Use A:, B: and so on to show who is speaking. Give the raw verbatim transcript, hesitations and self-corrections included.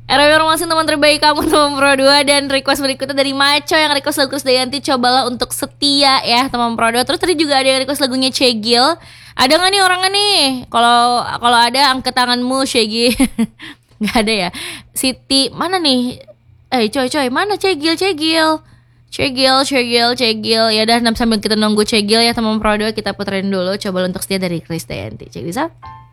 A: R W Romasin teman terbaik kamu teman Pro dua. Dan request berikutnya dari Maco yang request lagu Krisdayanti, cobalah untuk setia ya teman Pro dua. Terus tadi juga ada yang request lagunya Cegil. Ada gak nih orangnya nih? Kalau kalau ada angkat tanganmu Cegil. Gak ada ya. Siti mana nih? Eh coy coy mana Cegil Cegil Cegil Cegil Cegil. Ya udah sambil kita nunggu Cegil ya teman Pro dua, kita puterin dulu coba untuk setia dari Krisdayanti. Cek bisa.